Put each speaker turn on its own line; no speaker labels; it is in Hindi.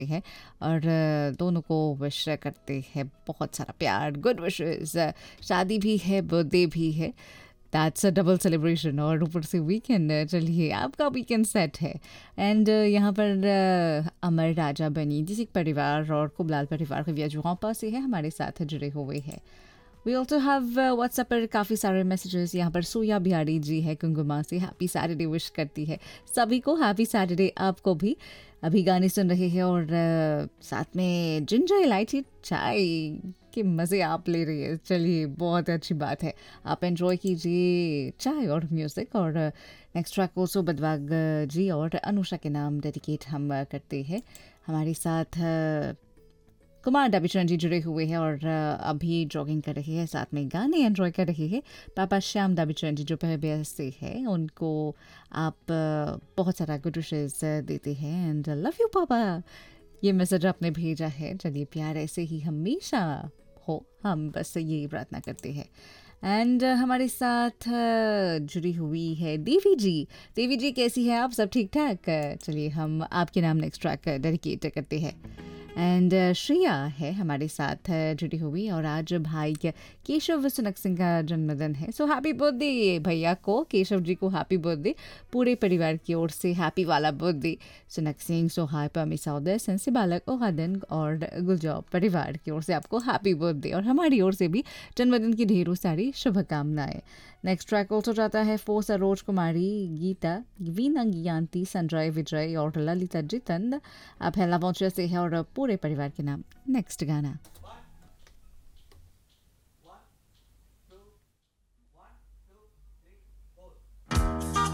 है और दोनों को विश करते हैं बहुत सारा प्यार, गुड विशेस। शादी भी है, बर्थडे भी है, दैट्स अ डबल सेलिब्रेशन और ऊपर से वीकेंड। चलिए आपका वीकेंड सेट है। एंड यहाँ पर अमर राजा बनी जिस परिवार और कुबलाल परिवार के व्याजुआं से है हमारे साथ जुड़े हुए हैं। वी ऑल्सो हैव व्हाट्सएप पर काफ़ी सारे मैसेजेस। यहाँ पर सोया बिहारी जी है कुंगुमा से, हैप्पी सैटरडे विश करती है सभी को। हैप्पी सैटरडे आपको भी। अभी गाने सुन रहे हैं और साथ में जिंजर इलायची चाय के मज़े आप ले रही है। चलिए बहुत अच्छी बात है, आप एंजॉय कीजिए चाय और म्यूज़िक। और नेक्स्ट ट्रैक ऑल्सो बदवाग जी और अनुषा के नाम डेडिकेट हम करते हैं। हमारे साथ कुमार डबिचरण जी जुड़े हुए हैं और अभी जॉगिंग कर रहे हैं, साथ में गाने एंजॉय कर रहे हैं। पापा श्याम डबिचरण जी जो पहले से हैं उनको आप बहुत सारा गुड विशेस देते हैं एंड लव यू पापा, ये मैसेज आपने भेजा है। चलिए प्यार ऐसे ही हमेशा हो, हम बस यही प्रार्थना करते हैं। एंड हमारे साथ जुड़ी हुई है देवी जी। देवी जी कैसी है आप, सब ठीक ठाक? चलिए हम आपके नाम नेक्स्ट ट्रैक डेडिकेट करते हैं। एंड श्रेया है हमारे साथ जुड़ी हुई और आज भाई केशव सुनक सिंह का जन्मदिन है। सो हैप्पी बर्थडे भैया को, केशव जी को हैप्पी बर्थडे पूरे परिवार की ओर से। हैप्पी वाला बर्थडे सुनक सिंह, सोहाय, पमी सौदर, सेंसी बालक, ओहादन और गुलजॉब परिवार की ओर से आपको हैप्पी बर्थडे और हमारी ओर से भी जन्मदिन की ढेरों सारी शुभकामनाएं। नेक्स्ट ट्रैक ऑल्सो जाता है फॉर सरोज कुमारी, गीता, वीना, ज्ञानती, संजय, विजय और ललिता जितन। आप हेला पहुंचे से है और पूरे परिवार के नाम नेक्स्ट गाना।